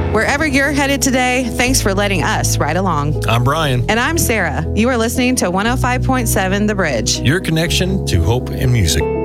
Wherever you're headed today, thanks for letting us ride along. I'm Brian. And I'm Sarah. You are listening to 105.7 The Bridge. Your connection to hope and music.